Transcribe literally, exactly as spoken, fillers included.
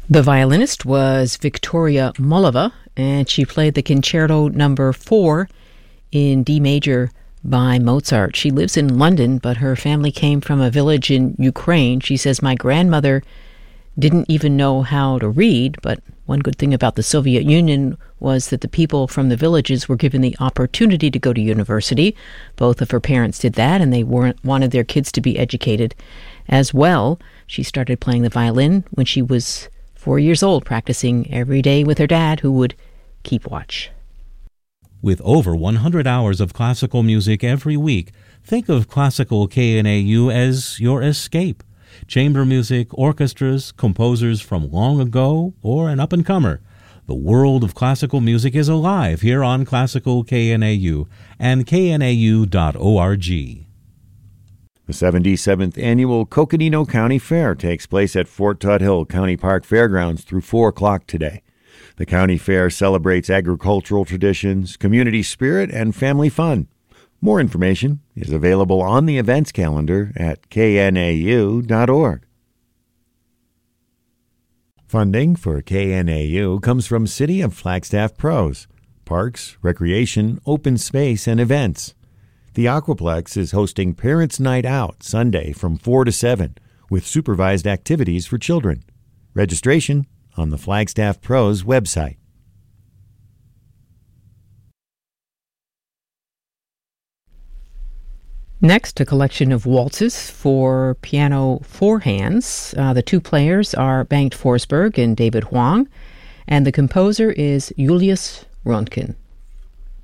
The violinist was Victoria Mullava, and she played the Concerto Number Four in D major by Mozart. She lives in London, but her family came from a village in Ukraine. She says, "My grandmother didn't even know how to read, but one good thing about the Soviet Union was that the people from the villages were given the opportunity to go to university. Both of her parents did that, and they weren't, wanted their kids to be educated as well." She started playing the violin when she was four years old, practicing every day with her dad, who would keep watch. With over one hundred hours of classical music every week, think of Classical K N A U as your escape. Chamber music, orchestras, composers from long ago, or an up-and-comer. The world of classical music is alive here on Classical K N A U and K N A U dot org. The seventy-seventh Annual Coconino County Fair takes place at Fort Tuthill County Park Fairgrounds through four o'clock today. The county fair celebrates agricultural traditions, community spirit, and family fun. More information is available on the events calendar at K N A U dot org. Funding for K N A U comes from City of Flagstaff Pros, Parks, Recreation, Open Space, and Events. The Aquaplex is hosting Parents' Night Out Sunday from four to seven with supervised activities for children. Registration on the Flagstaff Pros website. Next, a collection of waltzes for piano four hands. Uh, the two players are Bengt Forsberg and David Huang, and the composer is Julius Röntgen.